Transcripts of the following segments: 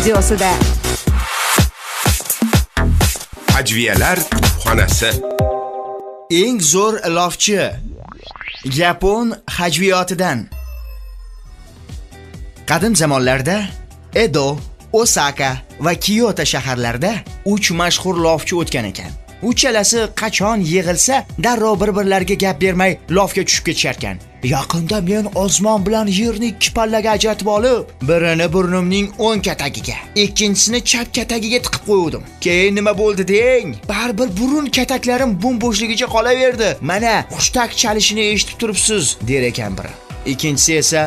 studiosida. Hajviyalar xonasi. Eng zo'r lofchi Yapon hajviyotidan. Qadim zamonlarda Edo, Osaka va Kyoto shaharlarida 3 mashhur lofchi o'tgan ekan. Uchalasi qachon yig'ilsa, darrov bir-birlariga gap bermay lofga tushib ketishar ekan. Yaqinda men osmon bilan yerni ikki pallaga ajratib olib, birini burnimning o'ng katagiga, ikkinchisini chap katagiga tiqib qo'ydim. Keyin nima bo'ldi deng? Baribir burun kataklarim bo'm-bo'shligicha qolaverdi. Mana xushtak chalishini eshitib turibsiz, der ekan biri. Ikkinchisi esa,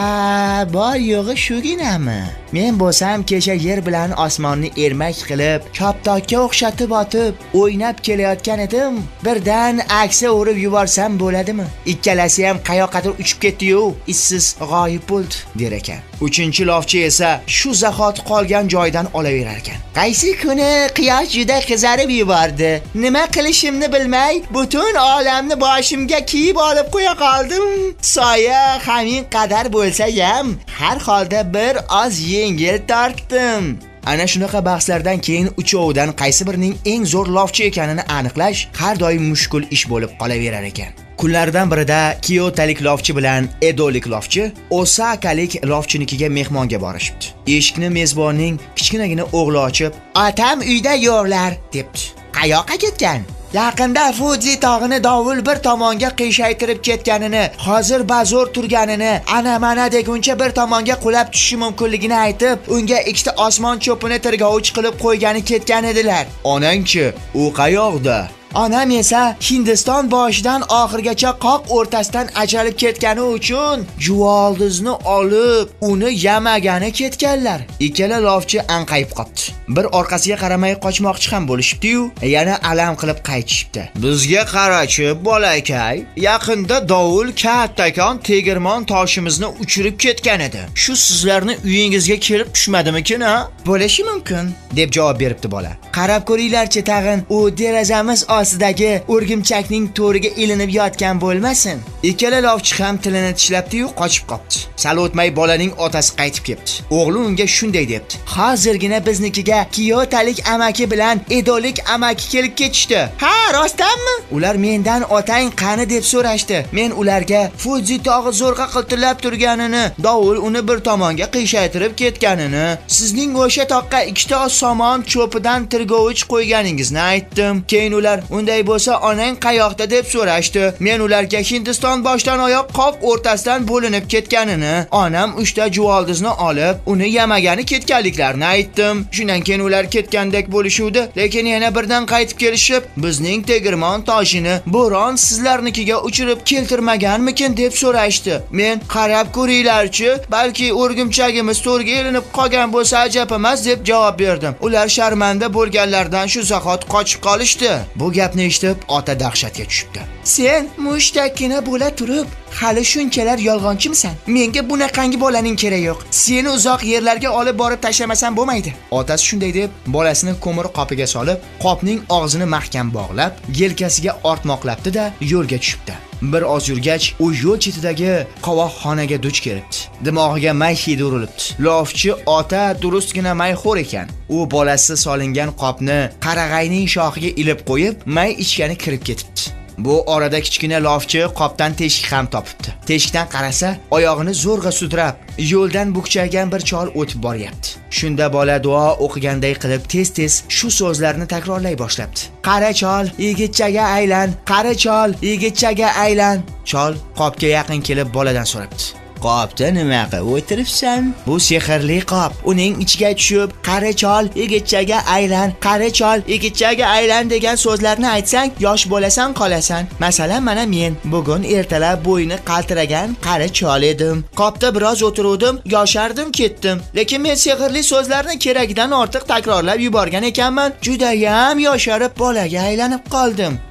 bor yo'g'i shuginami? Men bo'lsam kecha yer bilan osmonni ermak qilib, choptokka o'xshatib otib, o'ynab kelayotgan edim. Birdan aksa urib yuborsam bo'ladimi? Ikkalasi ham qayoqqadir uchib ketdi-yu, izsiz g'oyib bo'ldi, der ekan. Uchinchi lofchi esa shu zahot qolgan joydan olaverar ekan. Qaysi kuni quyosh juda qizarib yubordi. Nima qilishimni bilmay, butun olamni boshimga kiyib olib qo'ya qoldim. Soya hamin qadar bo'lsa ham, har holda bir oz yengil tortdim. Ana shunaqa bahslardan keyin uchovidan qaysi birining eng zo'r lofchi ekanini aniqlash har doim mushkul ish bo'lib qolaverar ekan. Kunlardan birida Kyotolik lofchi bilan Edolik lofchi Osakalik lofchinikiga mehmonga borishibdi. Eshikni mezbonning kichkinagina o'g'li ochib, "Otam uyda yo'qlar", debdi. "Qayoqqa ketgan?" Yaqinda Fuji tog'ini dovul bir tomonga qiyshaytirib ketganini, hozir bazo'r turganini, ana-mana deguncha bir tomonga qulab tushishi mumkinligini aytib, unga ikkita osmon cho'pini tirgovich qilib qo'ygani ketgan edilar. Onang-chi, u qayoqda? Onam esa Hindiston boshidan oxirgacha qoq o'rtasidan ajralib ketgani uchun juvoldizni olib, uni yamagani ketganlar. Ikkala lofchi anqayib qopti. Bir orqasiga qaramay qochmoqchi ham bo'lishibdi-yu, yana alam qilib qaytishibdi. "Bizga qarachi, bolakay, yaqinda dovul kattakon tegirmon toshimizni uchirib ketgan edi. Shu sizlarni uyingizga kelib tushmadimikin, ha?" "Bo'lishi mumkin", deb javob beribdi bola. "Qarab ko'ringlarchi tag'in, u derazamiz ostidagi o'rgimchakning to'riga ilinib yotgan bo'lmasin." Ikkala lofchi ham tilini tishlabdi-yu, qochib qopti. Sal o'tmay bolaning otasi qaytib kelibdi. O'g'li unga shunday debdi: "Hozirgina biznikiga Kyotolik amaki bilan Edolik amaki kelib ketishdi." "Ha, rostdanmi?" "Ular mendan otang qani deb so'rashdi. Men ularga Fuji tog'i zo'rg'a qiltirlab turganini, dovul uni bir tomonga qiyshaytirib ketganini, sizning o'sha toqqa ikkita somon cho'pidan tirgovich qo'yganingizni aytdim. Keyin ular unday bo'lsa onang qayoqda deb so'rashdi. Men ularga Hindiston boshdan oyoq qoq o'rtasidan bo'linib ketganini, onam 3 ta juvoldizni olib, uni yamagani ketganliklarini aytdim. Shundan keyin ular ketgandek bo'lishuvdi, lekin yana birdan qaytib kelishib, bizning tegirmon toshini bo'ron sizlarnikiga uchirib keltirmaganmikin deb so'rashdi. Men qarab ko'ringlarchi, balki o'rgimchagimiz to'rga ilinib qolgan bo'lsa ajab emas deb javob berdim. Ular sharmanda bo'lganlardan shu zahot qochib qolishdi." Bu gapni eshitib, ota dahshatga tushibdi. "Sen mushtakkina bo'la turib, hali shunchalar yolg'onchimisan? Menga bunaqangi bolaning keragi yo'q. Seni uzoq yerlarga olib borib tashlamasam bo'lmaydi." Otasi shunday deb, bolasini ko'mir qopiga solib, qopning og'zini mahkam bog'lab, yelkasiga ortmoqlabdi-da, yo'lga tushibdi. Bir oz yurgach, u yo'l chetidagi qovoqxonaga duch kelibdi. Dimog'iga may hidi urilibdi. Lofchi ota durustgina mayxo'r ekan. U bolasi solingan qopni qarag'ayning shoxiga ilib qo'yib, may ichgani kirib ketibdi. Bu orada kichkina lofchi qopdan teshik ham topibdi. Teshikdan qarasa, oyog'ini zo'rg'a sudrab, yo'ldan bukchaygan bir chol o'tib boryapti. Shunda bola duo o'qiganday qilib tez-tez shu so'zlarni takrorlay boshlabdi. "Qara chol, yigitchaga aylan, qara chol, yigitchaga aylan." Chol qopga yaqin kelib boladan so'rabdi: "Qopda nima qilib o'tiribsan?" "Bu sehrli qop. Uning ichiga tushib, qari chol, yigitchaga aylan, qari chol, yigitchaga aylan degan so'zlarni aytsang, yosh bo'lasan qolasan. Masalan, mana men bugun ertalab bo'yni qaltiragan qari chol edim. Qopda biroz o'tirdim, yoshardim, ketdim. Lekin men sehrli so'zlarni keragidan ortiq takrorlab yuborgan ekanman. Juda ham yosharib bolaga aylanib qoldim."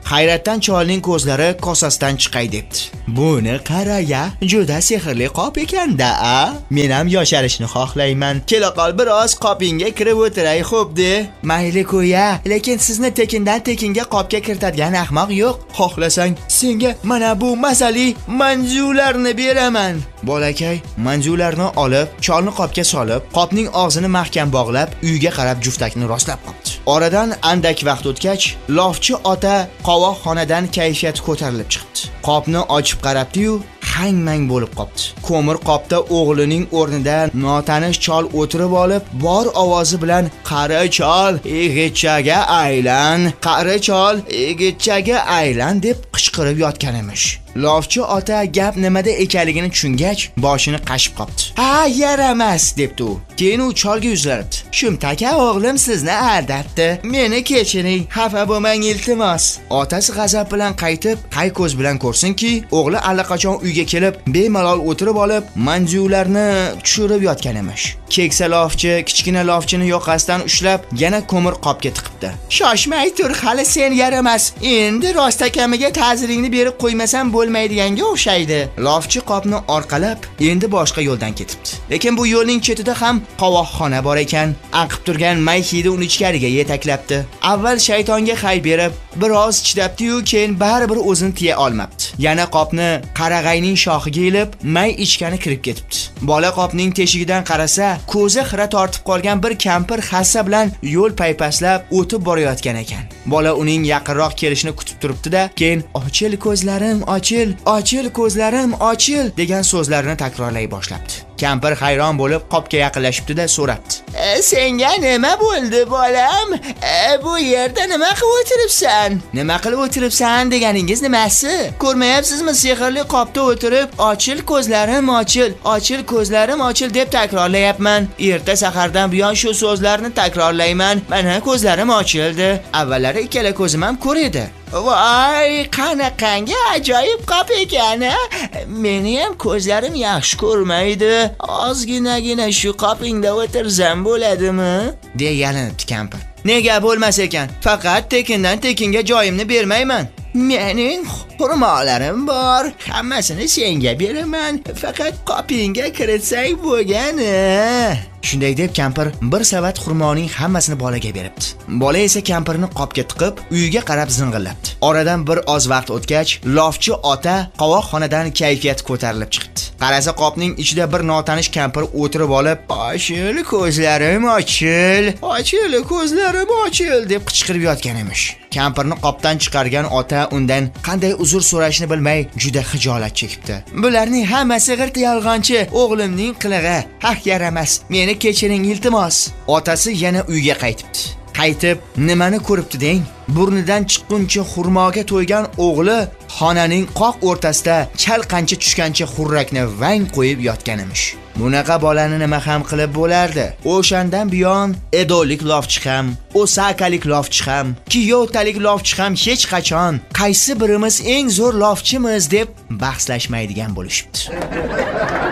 Hayratdan cholning ko'zlari kosasidan chiqay debdi. Buni qara-ya, juda sehrli qop ekan-da, a? Men ham yosharishni xohlayman. Kela qol biroz qopingga kirib o'tiray, xo'pdi? Mayli qo'ya, lekin sizni tekindan tekinga qopga kiritadigan ahmoq yo'q. Xohlasang, senga mana bu mazali manjularni beraman. Bolakay manjularni olib, cholni qopga solib, qopning og'zini mahkam bog'lab, uyga qarab juftakni rostlab qopdi. Oradan andak vaqt o'tgach, lofchi ota qovoqxonadan kayfiyati ko'tarilib chiqdi. Qopni ochib qarabdi-yu, hang-mang bo'lib qopdi. Ko'mir qopda o'g'lining o'rnida notanish chol o'tirib olib, bor ovozi bilan "Qari chol, yigitchaga aylan, qari chol, yigitchaga aylan" deb qichqirib yotgan emish. Lofchi ota gap nimada ekanligini tushungach, boshini qashib qopdi. "Ha, yaramas" debdi u. Keyin u cholga yuzlandi. "Shumtaka o'g'lim sizni aldatdi. Meni kechiring, xafa bo'lmang iltimos." Otasi g'azab bilan qaytib, qay ko'z bilan ko'rsinki, o'g'li allaqachon uyga kelib, bemalol o'tirib olib, manjularni tushirib yotgan emish. Keksa lofchi kichkina lofchini yoqasidan ushlab, yana ko'mir qopga tiqibdi. "Shoshmay tur, hali sen yaramas. Endi rostakamiga ta'ziringni berib qo'ymasam bo'lmaydiganga o'xshaydi." Lofchi qopni orqalab, endi boshqa yo'ldan ketibdi. Lekin bu yo'lning chetida ham qovoqxona bor ekan. Aqib turgan may hidi uni ichkariga yetaklabdi. Avval shaytonga hay berib, biroz chidabdi-yu, keyin baribir o'zini tiya olmabdi. Yana qopni qarag'ayning shoxiga ilib, may ichkani kirib ketibdi. Bola qopning teshigidan qarasa, ko'zi xira tortib qolgan bir kampir hassa bilan yo'l paypaslab o'tib borayotgan ekan. Bola uning yaqinroq kelishini kutib turibdi-da, keyin "Ochil ko'zlarim, ochil, ochil ko'zlarim, ochil" degan so'zlarni takrorlay boshlabdi. Kampir hayron bo'lib qopga yaqinlashibdi-da so'rabdi. "Senga nima bo'ldi, bolam? Bu yerda nima qilib o'tiribsan?" "Nima qilib o'tiribsan deganingiz nimasi? Ko'rmayapsizmi, sehrli qopda o'tirib, ochil ko'zlarim, ochil, ochil ko'zlarim, ochil deb takrorlayapman. Erta sahardan buyon shu so'zlarni takrorlayman. Mana ko'zlarim ochildi. Avvallari ikkala ko'zim ham ko'r edi. Voy, qanaqangi ajoyib qop ekan-a? Meni ham ko'zlarim yaxshi ko'rmaydi. Ozginagina shu qopingda o'tirsam bo'ladimi?" deya yalinibdi kampir. "Nega bo'lmas ekan? Faqat tekindan tekinga joyimni bermayman. Mening xurmolarim bor. Hammasini senga beraman. Faqat qopingga kiritsang bo'lgani." Shunday deb kampir bir savat xurmoning hammasini bolaga beribdi. Bola esa kampirni qopga tiqib, uyiga qarab zing'illabdi. Oradan bir oz vaqt o'tgach, lofchi ota qovoqxonadan kayfiyati ko'tarilib chiqdi. Qarasa qopning ichida bir notanish kampir o'tirib olib, "Ochil ko'zlarim, ochil, ochil ko'zlarim, ochil" deb qichqirib yotgan emish. Kampirni qopdan chiqargan ota undan qanday uzr so'rashni bilmay juda xijolat chekibdi. "Bularning hammasi g'irt yolg'onchi, o'g'limning qilig'i. Haq yaramas. Meni kechiring iltimos." Otasi yana uyga qaytibdi. Qaytib, nimani ko'ribdi deng? Burnidan chiqquncha xurmoga to'ygan o'g'li xonaning qoq o'rtasida chalqancha tushgancha xurrakni vang qo'yib yotgan emish. Bunaqa bolani nima ham qilib bo'lardi? O'shandan buyon edolik lofchi ham, Osakalik lofchi ham, Kiyotalik lofchi ham hech qachon qaysi birimiz eng zo'r lofchimiz deb bahslashmaydigan bo'lishibdi.